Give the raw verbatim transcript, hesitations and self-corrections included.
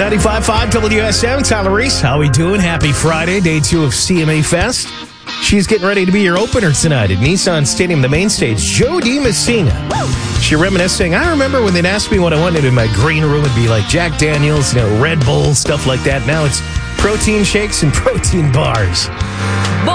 ninety-five point five W S M, Tyler Reese. How we doing? Happy Friday, day two of C M A Fest. She's getting ready to be your opener tonight at Nissan Stadium, the main stage. Jody Messina. She reminiscing. I remember when they'd ask me what I wanted in my green room, it'd be like Jack Daniels, you know, Red Bull, stuff like that. Now it's protein shakes and protein bars.